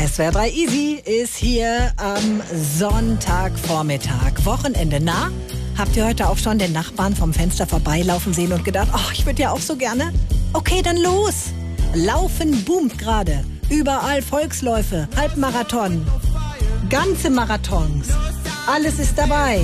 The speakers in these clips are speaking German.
SWR 3 Easy ist hier am Sonntagvormittag. Wochenende nah. Habt ihr heute auch schon den Nachbarn vom Fenster vorbeilaufen sehen und gedacht, oh, ich würde ja auch so gerne? Okay, dann los. Laufen boomt gerade. Überall Volksläufe, Halbmarathon, ganze Marathons. Alles ist dabei.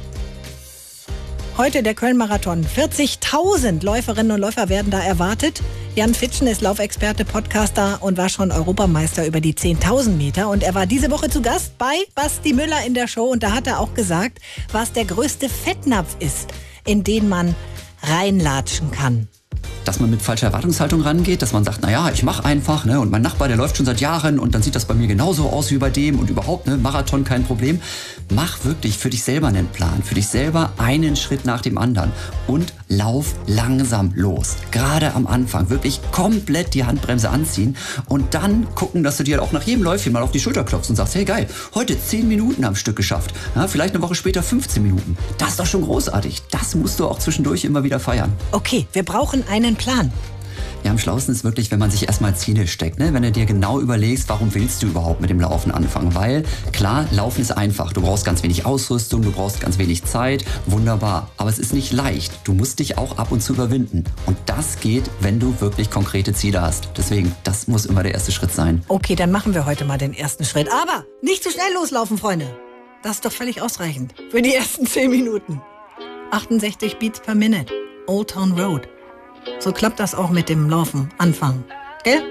Heute der Köln-Marathon. 40.000 Läuferinnen und Läufer werden da erwartet. Jan Fitschen ist Laufexperte, Podcaster und war schon Europameister über die 10.000 Meter. Und er war diese Woche zu Gast bei Basti Müller in der Show. Und da hat er auch gesagt, was der größte Fettnapf ist, in den man reinlatschen kann. Dass man mit falscher Erwartungshaltung rangeht, dass man sagt, naja, ich mache einfach, ne, und mein Nachbar, der läuft schon seit Jahren und dann sieht das bei mir genauso aus wie bei dem und überhaupt, ne, Marathon kein Problem. Mach wirklich für dich selber einen Plan, für dich selber einen Schritt nach dem anderen und lauf langsam los. Gerade am Anfang wirklich komplett die Handbremse anziehen und dann gucken, dass du dir auch nach jedem Läufchen mal auf die Schulter klopfst und sagst, hey geil, heute 10 Minuten am Stück geschafft, ja, vielleicht eine Woche später 15 Minuten. Das ist doch schon großartig. Das musst du auch zwischendurch immer wieder feiern. Okay, wir brauchen einen Plan. Ja, am schlauesten ist wirklich, wenn man sich erstmal Ziele steckt, ne? Wenn du dir genau überlegst, warum willst du überhaupt mit dem Laufen anfangen? Weil, klar, Laufen ist einfach. Du brauchst ganz wenig Ausrüstung, du brauchst ganz wenig Zeit. Wunderbar. Aber es ist nicht leicht. Du musst dich auch ab und zu überwinden. Und das geht, wenn du wirklich konkrete Ziele hast. Deswegen, das muss immer der erste Schritt sein. Okay, dann machen wir heute mal den ersten Schritt. Aber nicht zu schnell loslaufen, Freunde. Das ist doch völlig ausreichend für die ersten 10 Minuten. 68 Beats per Minute. Old Town Road. So klappt das auch mit dem Laufen. Anfangen. Gell?